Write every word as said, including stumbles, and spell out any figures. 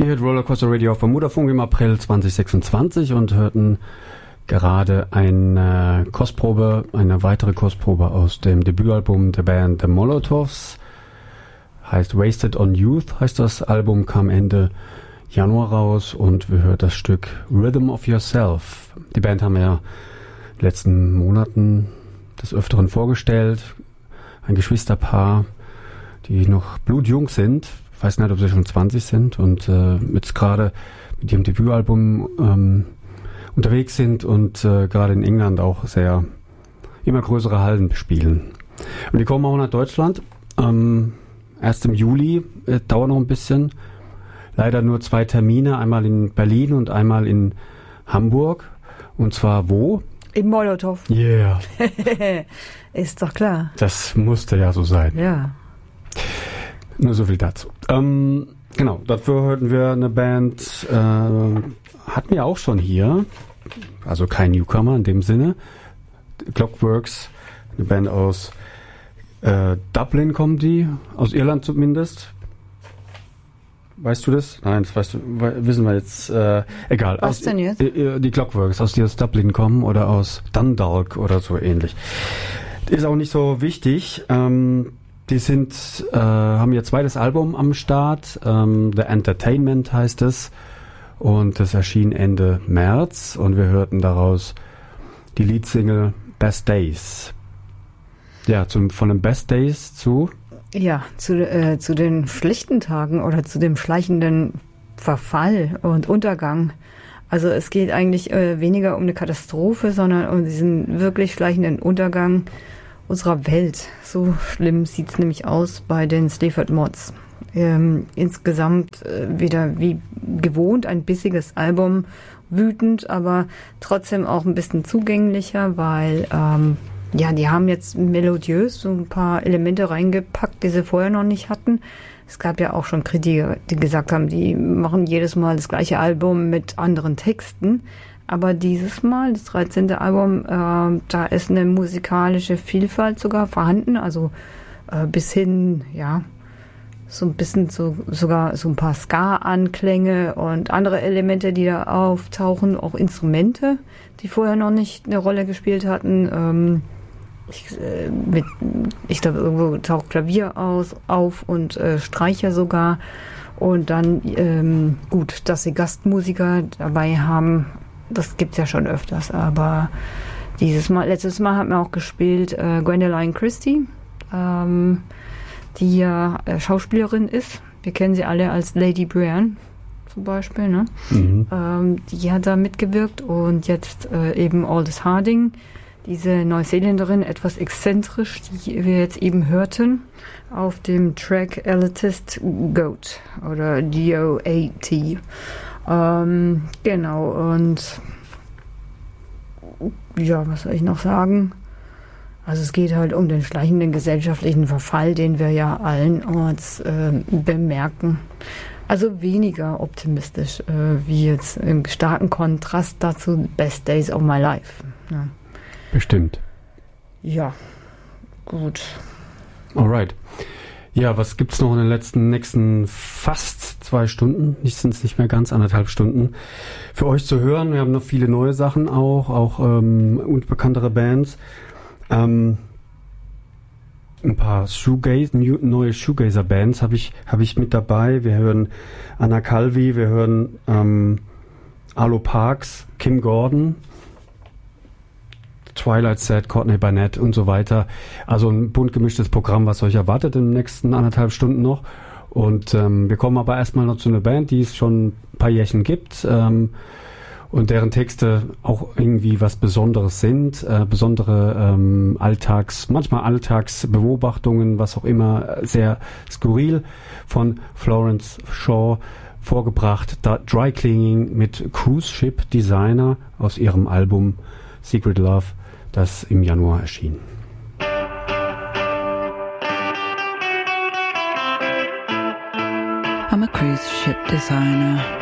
Ihr hört Rollercoaster Radio auf Bermudafunk im April zwanzig sechsundzwanzig und hörten gerade eine Kostprobe, eine weitere Kostprobe aus dem Debütalbum der Band The Molotovs. Heißt Wasted on Youth, heißt das Album, kam Ende Januar raus und wir hören das Stück Rhythm of Yourself. Die Band haben wir ja in den letzten Monaten des Öfteren vorgestellt. Ein Geschwisterpaar, die noch blutjung sind. Ich weiß nicht, ob sie schon zwanzig sind und äh, jetzt gerade mit ihrem Debütalbum ähm, unterwegs sind und äh, gerade in England auch sehr immer größere Hallen bespielen. Und die kommen auch nach Deutschland. Ähm, erst im Juli, äh, dauert noch ein bisschen. Leider nur zwei Termine, einmal in Berlin und einmal in Hamburg. Und zwar wo? Im Molotow. Yeah. Ist doch klar. Das musste ja so sein. Ja. Nur so viel dazu. Ähm, genau, dafür hörten wir eine Band, äh, hatten wir auch schon hier, also kein Newcomer in dem Sinne. Clockworks, eine Band aus äh, Dublin kommen die, aus Irland zumindest. Weißt du das? Nein, das weißt du, wissen wir jetzt. Äh, egal. Was aus, denn jetzt? Äh, die Clockworks, aus die aus Dublin kommen oder aus Dundalk oder so ähnlich. Ist auch nicht so wichtig. Ähm, Die sind, äh, haben ihr zweites Album am Start, ähm, The Entertainment heißt es, und das erschien Ende März und wir hörten daraus die Leadsingle Best Days. Ja, zum, von den Best Days zu? Ja, zu, äh, zu den schlechten Tagen oder zu dem schleichenden Verfall und Untergang. Also es geht eigentlich äh, weniger um eine Katastrophe, sondern um diesen wirklich schleichenden Untergang unserer Welt. So schlimm sieht es nämlich aus bei den Sleaford Mods. Ähm, insgesamt äh, wieder wie gewohnt ein bissiges Album, wütend, aber trotzdem auch ein bisschen zugänglicher, weil ähm, ja, die haben jetzt melodiös so ein paar Elemente reingepackt, die sie vorher noch nicht hatten. Es gab ja auch schon Kritiker, die gesagt haben, die machen jedes Mal das gleiche Album mit anderen Texten. Aber dieses Mal, das dreizehnte Album, äh, da ist eine musikalische Vielfalt sogar vorhanden. Also äh, bis hin, ja, so ein bisschen so, sogar so ein paar Ska-Anklänge und andere Elemente, die da auftauchen. Auch Instrumente, die vorher noch nicht eine Rolle gespielt hatten. Ähm, ich äh, mit, ich glaube, irgendwo taucht Klavier aus, auf und äh, Streicher sogar. Und dann, ähm, gut, dass sie Gastmusiker dabei haben, das gibt's ja schon öfters, aber dieses Mal, letztes Mal hat man auch gespielt äh, Gwendoline Christie, ähm, die ja äh, Schauspielerin ist. Wir kennen sie alle als Lady Brienne zum Beispiel, ne? Mhm. Ähm, die hat da mitgewirkt und jetzt äh, eben Aldous Harding, diese Neuseeländerin, etwas exzentrisch, die wir jetzt eben hörten auf dem Track Elitist Goat oder D O A T. Ähm, genau, und ja, was soll ich noch sagen? Also es geht halt um den schleichenden gesellschaftlichen Verfall, den wir ja allenorts äh, bemerken. Also weniger optimistisch, äh, wie jetzt im starken Kontrast dazu Best Days of My Life. Ja. Bestimmt. Ja, gut. Alright. Ja, was gibt's noch in den letzten, nächsten fast zwei Stunden? Nicht sind es nicht mehr ganz anderthalb Stunden für euch zu hören. Wir haben noch viele neue Sachen auch, auch ähm, unbekanntere Bands. Ähm, ein paar Shoegaze, neue Shoegazer-Bands habe ich, habe ich mit dabei. Wir hören Anna Calvi, wir hören ähm, Arlo Parks, Kim Gordon, Twilight Set, Courtney Barnett und so weiter. Also ein bunt gemischtes Programm, was euch erwartet in den nächsten anderthalb Stunden noch. Und ähm, wir kommen aber erstmal noch zu einer Band, die es schon ein paar Jährchen gibt ähm, und deren Texte auch irgendwie was Besonderes sind. Äh, besondere ähm, Alltags, manchmal Alltagsbeobachtungen, was auch immer, sehr skurril von Florence Shaw vorgebracht. Da Dry Cleaning mit Cruise Ship Designer aus ihrem Album Secret Love, das im Januar erschien. I'm a cruise ship designer.